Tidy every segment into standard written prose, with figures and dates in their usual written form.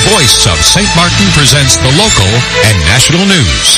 Voice of St. Martin presents the local and national news.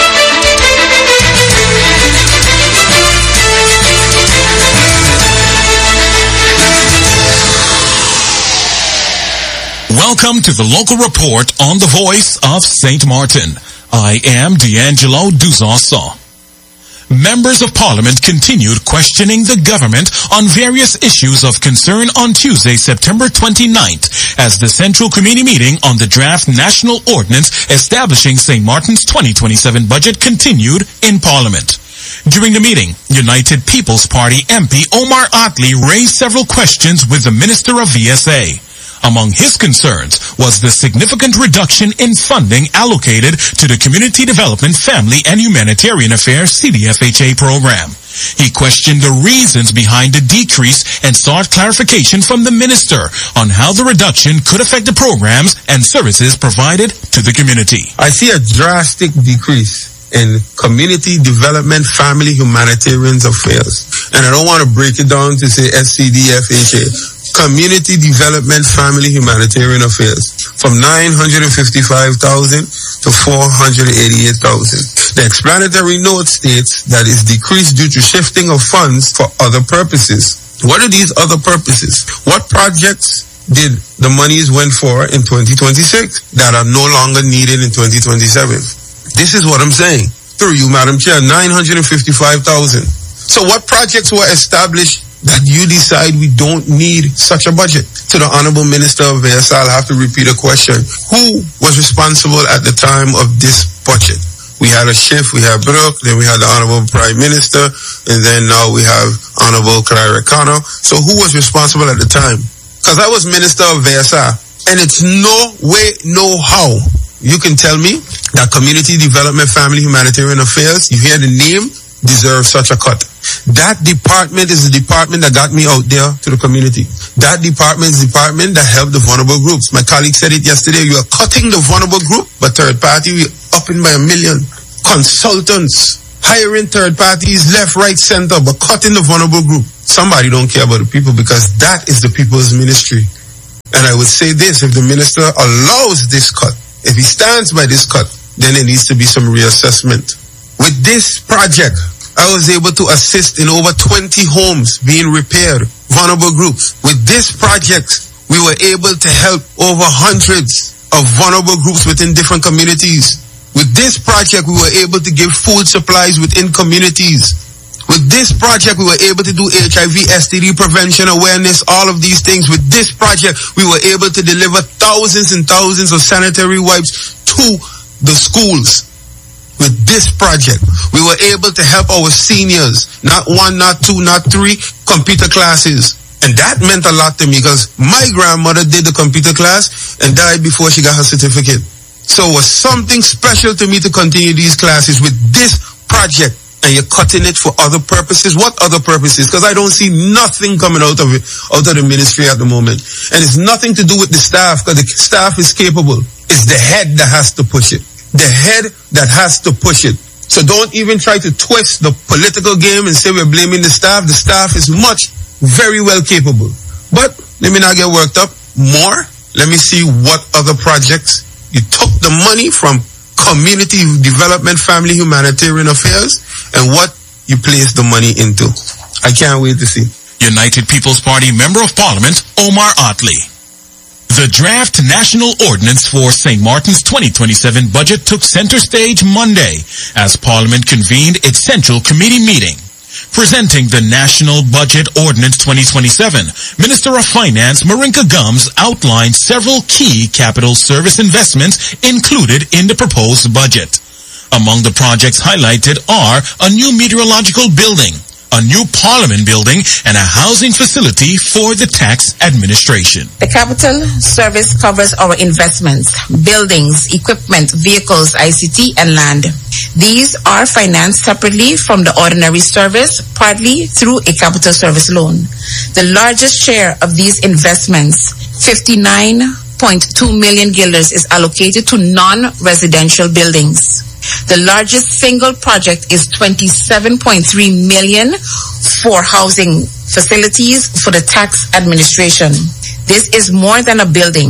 Welcome to the local report on the Voice of St. Martin. I am D'Angelo Duzanson. Members of Parliament continued questioning the government on various issues of concern on Tuesday, September 29th, as the Central Committee meeting on the draft National Ordinance establishing St. Martin's 2027 budget continued in Parliament. During the meeting, United People's Party MP Omar Otley raised several questions with the Minister of VSA. Among his concerns was the significant reduction in funding allocated to the Community Development, Family and Humanitarian Affairs CDFHA program. He questioned the reasons behind the decrease and sought clarification from the minister on how the reduction could affect the programs and services provided to the community. I see a drastic decrease in Community Development, Family, Humanitarian Affairs. And I don't want to break it down to say SCDFHA. Community Development, Family, Humanitarian Affairs, from $955,000 to $488,000. The explanatory note states that it's decreased due to shifting of funds for other purposes. What are these other purposes? What projects did the monies went for in 2026 that are no longer needed in 2027? This is what I'm saying. Through you, Madam Chair, $955,000. So what projects were established that you decide we don't need such a budget? To the Honorable Minister of VSA, I'll have to repeat a question. Who was responsible at the time of this budget? We had a shift, we had Brooke, then we had the Honorable Prime Minister, and then now we have Honorable Clara Cano. So who was responsible at the time? Because I was Minister of VSA, and it's no way, no how you can tell me that Community Development, Family, Humanitarian Affairs, you hear the name, deserves such a cut. That department is the department that got me out there to the community. That department is the department that helped the vulnerable groups. My colleague said it yesterday, you are cutting the vulnerable group, but third party, we're upping by 1 million. Consultants, hiring third parties, left, right, center, but cutting the vulnerable group. Somebody don't care about the people because that is the people's ministry. And I would say this, if the minister allows this cut, if he stands by this cut, then there needs to be some reassessment. With this project, I was able to assist in over 20 homes being repaired, vulnerable groups. With this project, we were able to help over hundreds of vulnerable groups within different communities. With this project, we were able to give food supplies within communities. With this project, we were able to do HIV, STD prevention, awareness, all of these things. With this project, we were able to deliver thousands and thousands of sanitary wipes to the schools. With this project, we were able to help our seniors, not 1, not 2, not 3 computer classes. And that meant a lot to me because my grandmother did the computer class and died before she got her certificate. So it was something special to me to continue these classes with this project. And you're cutting it for other purposes. What other purposes? Because I don't see nothing coming out of it, out of the ministry at the moment. And it's nothing to do with the staff because the staff is capable. It's the head that has to push it. The head that has to push it. So don't even try to twist the political game and say we're blaming the staff. The staff is very well capable. But let me not get worked up more. Let me see what other projects you took the money from Community Development, Family, Humanitarian Affairs and what you placed the money into. I can't wait to see. United People's Party Member of Parliament, Omar Otley. The draft National Ordinance for St. Martin's 2027 budget took center stage Monday as Parliament convened its Central Committee meeting. Presenting the National Budget Ordinance 2027, Minister of Finance Marinka Gums outlined several key capital service investments included in the proposed budget. Among the projects highlighted are a new meteorological building, a new Parliament building, and a housing facility for the tax administration. The capital service covers our investments, buildings, equipment, vehicles, ICT, and land. These are financed separately from the ordinary service, partly through a capital service loan. The largest share of these investments, 59.2 million guilders, is allocated to non-residential buildings. The largest single project is 27.3 million for housing facilities for the tax administration. This is more than a building.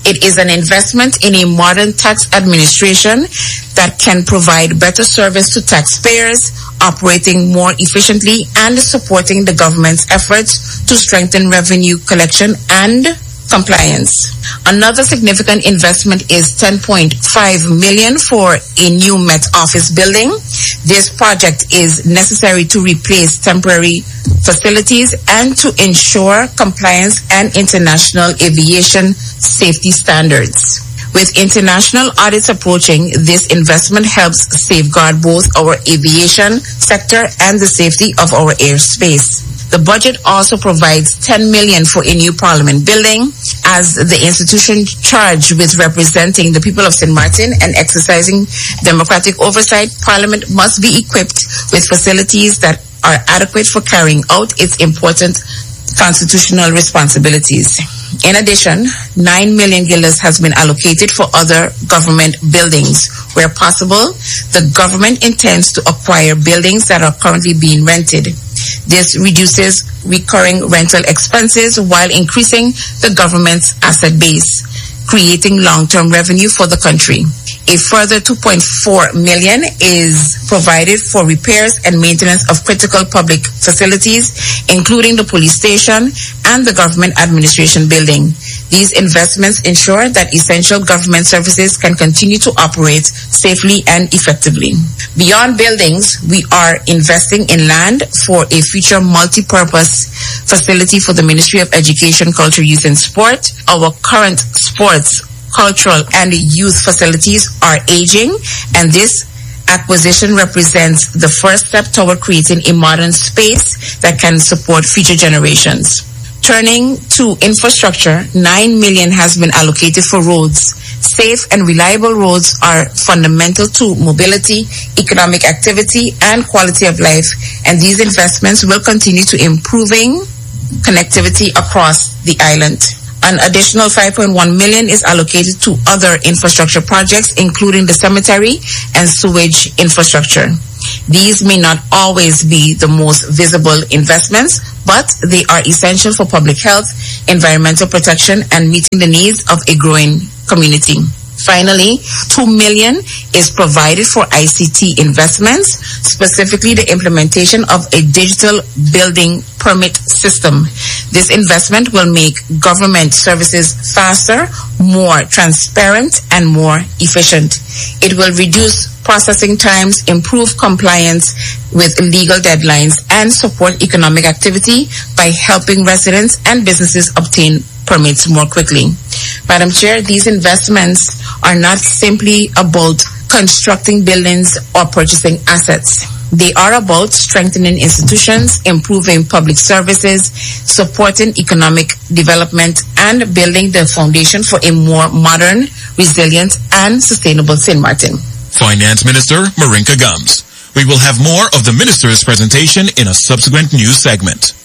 It is an investment in a modern tax administration that can provide better service to taxpayers, operating more efficiently and supporting the government's efforts to strengthen revenue collection and compliance. Another significant investment is $10.5 million for a new Met Office building. This project is necessary to replace temporary facilities and to ensure compliance and international aviation safety standards. With international audits approaching, this investment helps safeguard both our aviation sector and the safety of our airspace. The budget also provides $10 million for a new Parliament building. As the institution charged with representing the people of St. Martin and exercising democratic oversight, Parliament must be equipped with facilities that are adequate for carrying out its important constitutional responsibilities. In addition, 9 million guilders has been allocated for other government buildings. Where possible, the government intends to acquire buildings that are currently being rented. This reduces recurring rental expenses while increasing the government's asset base, creating long-term revenue for the country. A further $2.4 million is provided for repairs and maintenance of critical public facilities, including the police station and the government administration building. These investments ensure that essential government services can continue to operate safely and effectively. Beyond buildings, we are investing in land for a future multi-purpose facility for the Ministry of Education, Culture, Youth and Sport. Our current sports, cultural and youth facilities are aging, and this acquisition represents the first step toward creating a modern space that can support future generations. Turning to infrastructure, $9 million has been allocated for roads. Safe and reliable roads are fundamental to mobility, economic activity, and quality of life, and these investments will continue to improving connectivity across the island. An additional $5.1 million is allocated to other infrastructure projects, including the cemetery and sewage infrastructure. These may not always be the most visible investments, but they are essential for public health, environmental protection, and meeting the needs of a growing community. Finally, $2 million is provided for ICT investments, specifically the implementation of a digital building permit system. This investment will make government services faster, more transparent, and more efficient. It will reduce processing times, improve compliance with legal deadlines, and support economic activity by helping residents and businesses obtain permits more quickly. Madam Chair, these investments are not simply about constructing buildings or purchasing assets. They are about strengthening institutions, improving public services, supporting economic development, and building the foundation for a more modern, resilient, and sustainable St. Martin. Finance Minister Marinka Gums. We will have more of the minister's presentation in a subsequent news segment.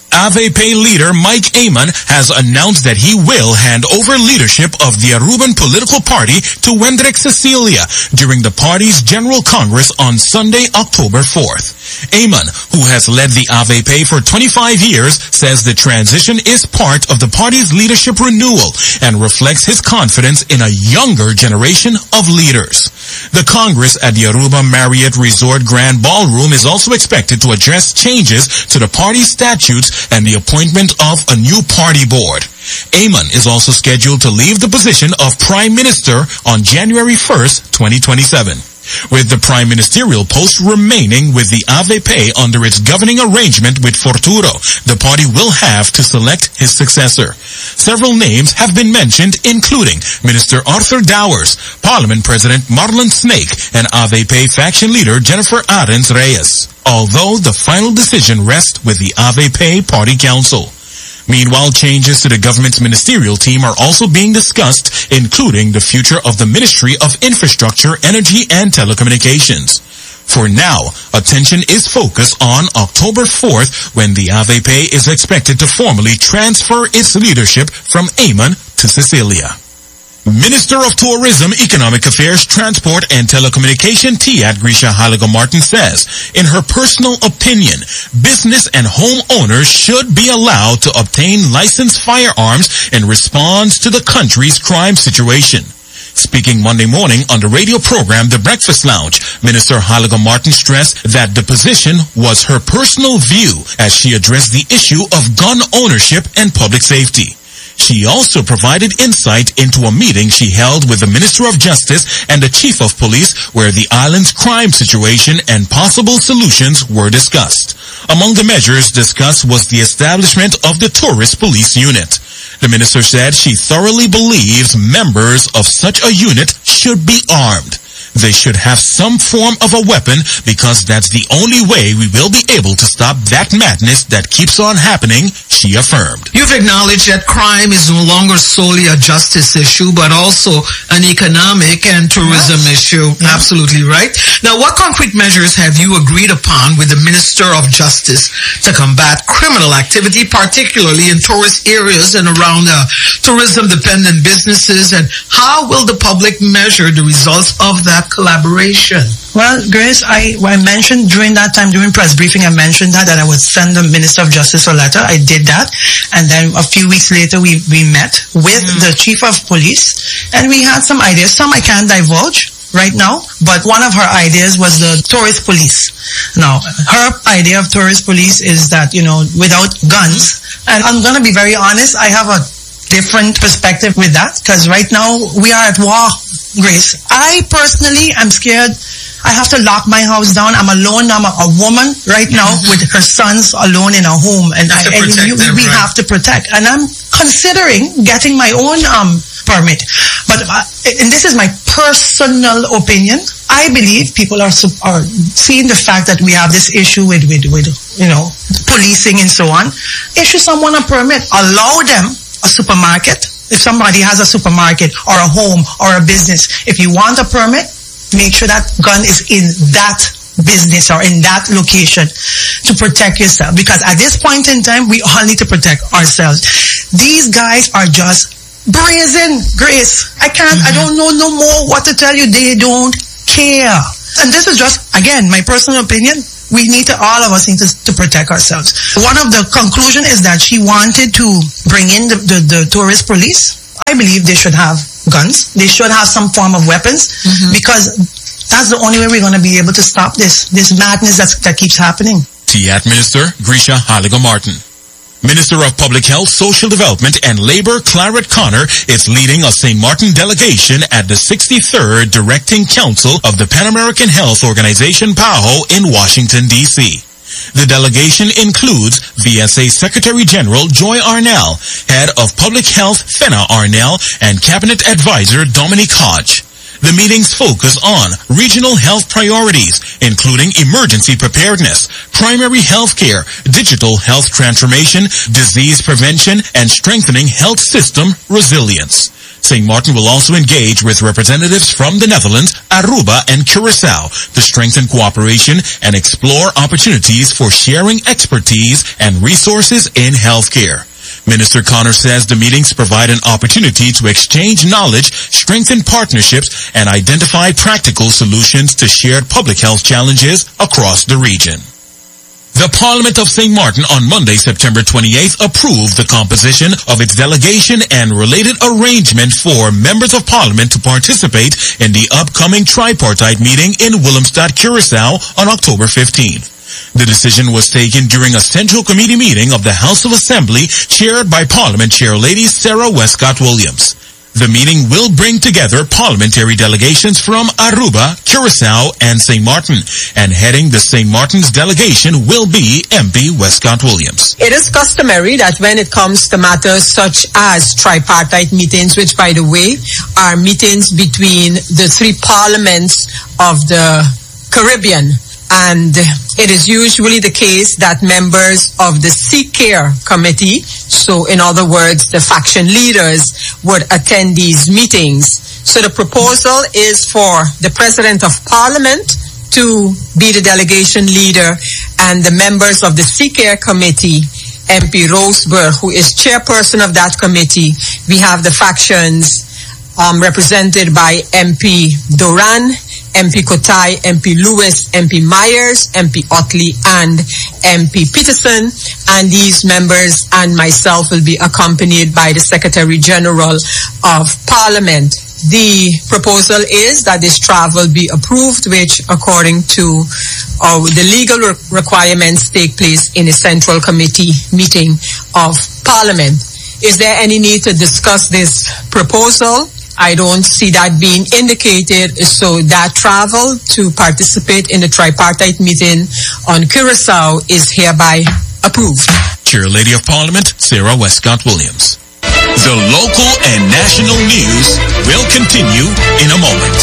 AVP leader Mike Amon has announced that he will hand over leadership of the Aruban political party to Wendrick Cecilia during the party's General Congress on Sunday, October 4th. Amon, who has led the AVP for 25 years, says the transition is part of the party's leadership renewal and reflects his confidence in a younger generation of leaders. The Congress at the Aruba Marriott Resort Grand Ballroom is also expected to address changes to the party statutes and the appointment of a new party board. Amon is also scheduled to leave the position of Prime Minister on January 1st, 2027. With the prime ministerial post remaining with the AVP under its governing arrangement with Forturo, the party will have to select his successor. Several names have been mentioned, including Minister Arthur Dowers, Parliament President Marlon Snake, and AVP faction leader Jennifer Arens Reyes, although the final decision rests with the AVP Party Council. Meanwhile, changes to the government's ministerial team are also being discussed, including the future of the Ministry of Infrastructure, Energy and Telecommunications. For now, attention is focused on October 4th, when the AVP is expected to formally transfer its leadership from Amon to Cecilia. Minister of Tourism, Economic Affairs, Transport, and Telecommunication, Tiat Grisha Haliga-Martin says, in her personal opinion, business and homeowners should be allowed to obtain licensed firearms in response to the country's crime situation. Speaking Monday morning on the radio program The Breakfast Lounge, Minister Haliga-Martin stressed that the position was her personal view as she addressed the issue of gun ownership and public safety. She also provided insight into a meeting she held with the Minister of Justice and the Chief of Police where the island's crime situation and possible solutions were discussed. Among the measures discussed was the establishment of the Tourist Police Unit. The minister said she thoroughly believes members of such a unit should be armed. They should have some form of a weapon because that's the only way we will be able to stop that madness that keeps on happening, she affirmed. You've acknowledged that crime is no longer solely a justice issue, but also an economic and tourism issue. Yes. Absolutely right. Now, what concrete measures have you agreed upon with the Minister of Justice to combat criminal activity, particularly in tourist areas and around tourism-dependent businesses, and how will the public measure the results of that collaboration? Well, Grace, I mentioned during that time, during press briefing, I mentioned that I would send the Minister of Justice a letter. I did that. And then a few weeks later, we met with the Chief of Police, and we had some ideas. Some I can't divulge right now, but one of her ideas was the tourist police. Now, her idea of tourist police is that, without guns, and I'm going to be very honest, I have a different perspective with that, because right now we are at war, Grace. I personally am scared. I have to lock my house down. I'm alone. I'm a woman right now with her sons alone in a home, and we have to protect. And I'm considering getting my own permit. But and this is my personal opinion. I believe people are seeing the fact that we have this issue with policing and so on. Issue someone a permit. Allow them a supermarket. If somebody has a supermarket or a home or a business, if you want a permit, make sure that gun is in that business or in that location to protect yourself. Because at this point in time, we all need to protect ourselves. These guys are just brazen, Grace. I don't know no more what to tell you. They don't care. And this is just, again, my personal opinion. All of us need to protect ourselves. One of the conclusion is that she wanted to bring in the tourist police. I believe they should have guns. They should have some form of weapons, because that's the only way we're going to be able to stop this madness that keeps happening. Tiat Minister Grisha Haliga-Martin. Minister of Public Health, Social Development, and Labor, Claret Connor, is leading a St. Martin delegation at the 63rd Directing Council of the Pan-American Health Organization, PAHO, in Washington, D.C. The delegation includes VSA Secretary General Joy Arnell, Head of Public Health Fenna Arnell, and Cabinet Advisor Dominique Hodge. The meetings focus on regional health priorities, including emergency preparedness, primary health care, digital health transformation, disease prevention, and strengthening health system resilience. St. Martin will also engage with representatives from the Netherlands, Aruba, and Curacao to strengthen cooperation and explore opportunities for sharing expertise and resources in healthcare. Minister Connor says the meetings provide an opportunity to exchange knowledge, strengthen partnerships, and identify practical solutions to shared public health challenges across the region. The Parliament of St. Martin on Monday, September 28th, approved the composition of its delegation and related arrangement for members of Parliament to participate in the upcoming tripartite meeting in Willemstad, Curacao on October 15th. The decision was taken during a Central Committee meeting of the House of Assembly chaired by Parliament Chair Lady Sarah Westcott Williams. The meeting will bring together parliamentary delegations from Aruba, Curacao, and St. Martin, and heading the St. Martin's delegation will be MP Westcott Williams. It is customary that when it comes to matters such as tripartite meetings, which by the way are meetings between the three parliaments of the Caribbean, and it is usually the case that members of the CCARE committee, so in other words, the faction leaders, would attend these meetings. So the proposal is for the President of Parliament to be the delegation leader, and the members of the CCARE committee, MP Roseburg, who is chairperson of that committee. We have the factions represented by MP Doran, MP Kotai, MP Lewis, MP Myers, MP Otley, and MP Peterson. And these members and myself will be accompanied by the Secretary General of Parliament. The proposal is that this travel be approved, which according to the legal requirements take place in a Central Committee meeting of Parliament. Is there any need to discuss this proposal? I don't see that being indicated, so that travel to participate in the tripartite meeting on Curacao is hereby approved. Chair Lady of Parliament, Sarah Westcott Williams. The local and national news will continue in a moment.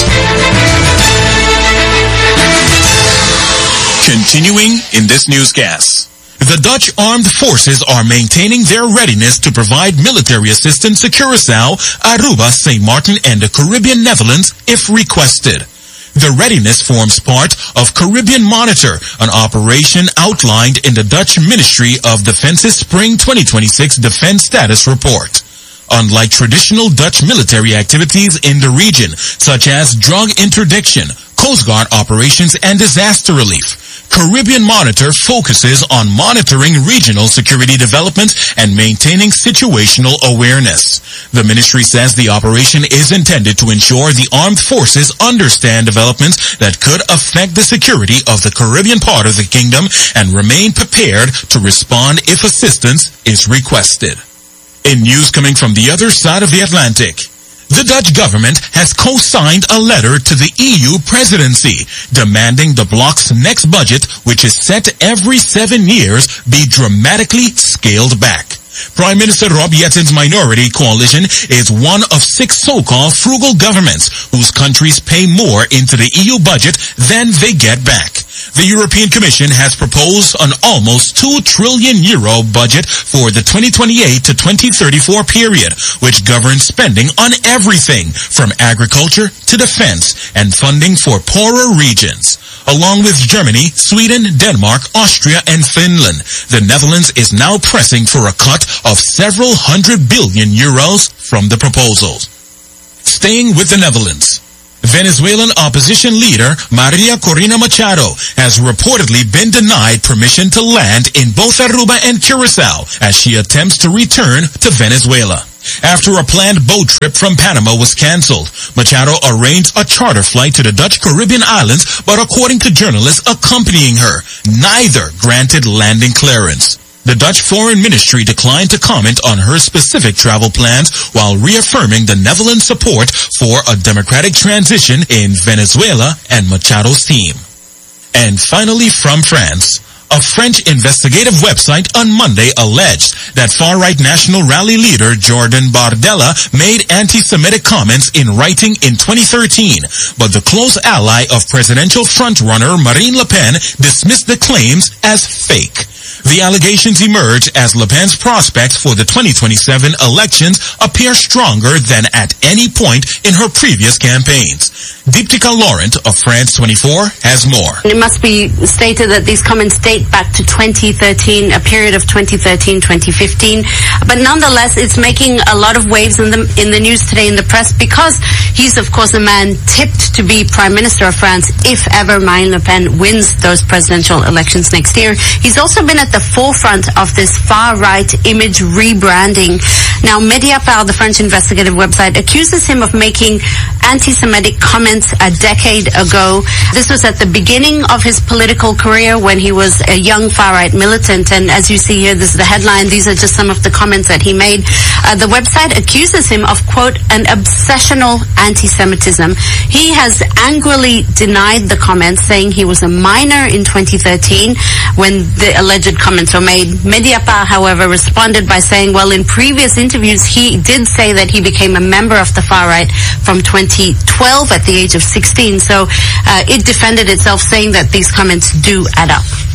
Continuing in this newscast. The Dutch armed forces are maintaining their readiness to provide military assistance to Curacao, Aruba, St. Martin, and the Caribbean Netherlands if requested. The readiness forms part of Caribbean Monitor, an operation outlined in the Dutch Ministry of Defense's Spring 2026 Defense Status Report. Unlike traditional Dutch military activities in the region, such as drug interdiction, Coast Guard operations, and disaster relief, Caribbean Monitor focuses on monitoring regional security developments and maintaining situational awareness. The ministry says the operation is intended to ensure the armed forces understand developments that could affect the security of the Caribbean part of the kingdom and remain prepared to respond if assistance is requested. In news coming from the other side of the Atlantic, the Dutch government has co-signed a letter to the EU presidency demanding the bloc's next budget, which is set every 7 years, be dramatically scaled back. Prime Minister Rob Yettin's minority coalition is one of 6 so-called frugal governments whose countries pay more into the EU budget than they get back. The European Commission has proposed an almost €2 trillion budget for the 2028 to 2034 period, which governs spending on everything from agriculture to defense and funding for poorer regions. Along with Germany, Sweden, Denmark, Austria, and Finland, the Netherlands is now pressing for a cut of several €100 billion from the proposals. Staying with the Netherlands, Venezuelan opposition leader Maria Corina Machado has reportedly been denied permission to land in both Aruba and Curacao as she attempts to return to Venezuela. After a planned boat trip from Panama was canceled, Machado arranged a charter flight to the Dutch Caribbean islands, but according to journalists accompanying her, neither granted landing clearance. The Dutch Foreign Ministry declined to comment on her specific travel plans while reaffirming the Netherlands' support for a democratic transition in Venezuela and Machado's team. And finally, from France, a French investigative website on Monday alleged that far-right National Rally leader Jordan Bardella made anti-Semitic comments in writing in 2013, but the close ally of presidential frontrunner Marine Le Pen dismissed the claims as fake. The allegations emerge as Le Pen's prospects for the 2027 elections appear stronger than at any point in her previous campaigns. Deeptika Laurent of France 24 has more. It must be stated that these comments date back to 2013, a period of 2013-2015. But nonetheless, it's making a lot of waves in the news today in the press because he's, of course, a man tipped to be Prime Minister of France if ever Marine Le Pen wins those presidential elections next year. He's also been at the forefront of this far-right image rebranding. Now, Mediapart, the French investigative website, accuses him of making anti-Semitic comments a decade ago. This was at the beginning of his political career when he was a young far-right militant. And as you see here, this is the headline. These are just some of the comments that he made. The website accuses him of, quote, an obsessional anti-Semitism. He has angrily denied the comments, saying he was a minor in 2013 when the alleged comments were made. Mediapart, however, responded by saying, well, in previous interviews, he did say that he became a member of the far-right from 2012 at the age of 16. So it defended itself, saying that these comments do add up.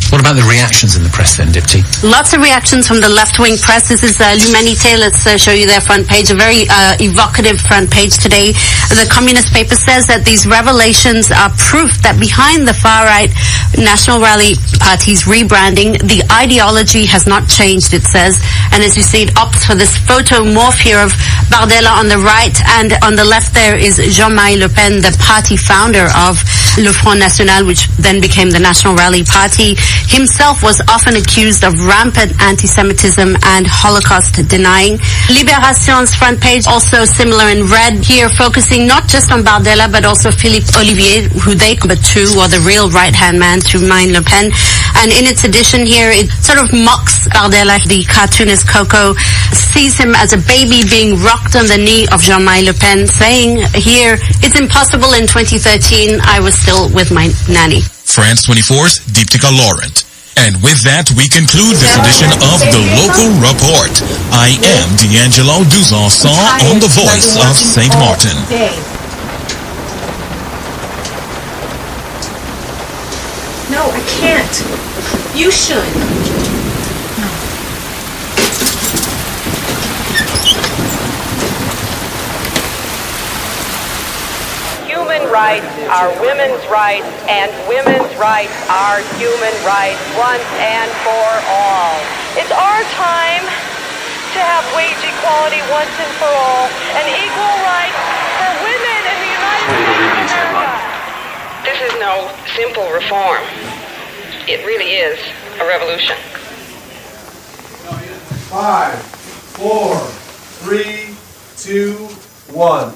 What about the reactions in the press then, Dipti? Lots of reactions from the left-wing press. This is L'Humanité. Let's show you their front page. A very evocative front page today. The Communist paper says that these revelations are proof that behind the far-right National Rally Party's rebranding, the ideology has not changed, it says. And as you see, it opts for this photo morph here of Bardella on the right, and on the left there is Jean-Marie Le Pen, the party founder of Le Front National, which then became the National Rally Party. Himself was often accused of rampant anti-Semitism and Holocaust denying. Libération's front page, also similar in red, here focusing not just on Bardella, but also Philippe Olivier, who they number two, or the real right-hand man to Marine Le Pen. And in its edition here, it sort of mocks Bardella. The cartoonist Coco sees him as a baby being rocked on the knee of Jean-Marie Le Pen, saying here, it's impossible in 2013, I was still with my nanny. France 24's Deeptika Laurent. And with that, we conclude this edition of The Local Report. I am D'Angelo Duzanson on The Voice of St. Martin. No, I can't. You should. Human rights are women's rights, and women's rights are human rights once and for all. It's our time to have wage equality once and for all, and equal rights for women in the United States of America. This is no simple reform. It really is a revolution. 5, 4, 3, 2, 1.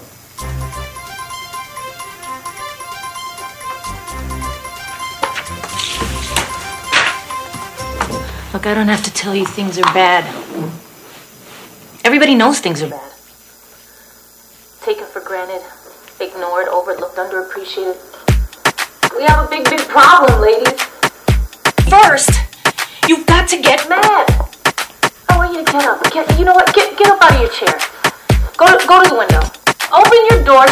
Look, I don't have to tell you things are bad. Everybody knows things are bad. Taken for granted, ignored, overlooked, underappreciated. We have a big, big problem, ladies. First, you've got to get mad. I want you to get up. You know what? Get up out of your chair. Go to the window. Open your door,